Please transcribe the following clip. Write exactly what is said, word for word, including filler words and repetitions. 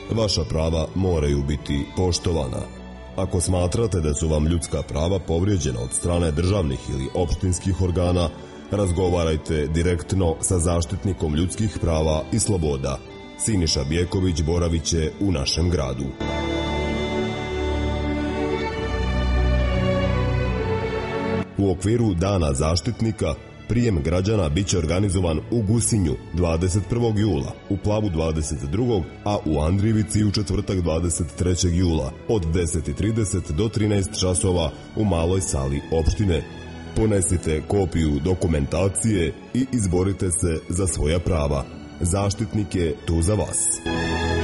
Vaša prava moraju biti poštovana. Ako smatrate da su vam ljudska prava povrijeđena od strane državnih ili opštinskih organa, razgovarajte direktno sa zaštitnikom ljudskih prava i sloboda. Siniša Bjeković boravit će u našem gradu. U okviru Dana zaštitnika prijem građana biće organizovan u Gusinju dvadeset prvog jula, u Plavu dvadeset drugog a u Andrijevici u četvrtak dvadeset trećeg jula od deset i trideset do trinaest časova u maloj sali opštine. Ponesite kopiju dokumentacije i izborite se za svoja prava. Zaštitnik je tu za vas.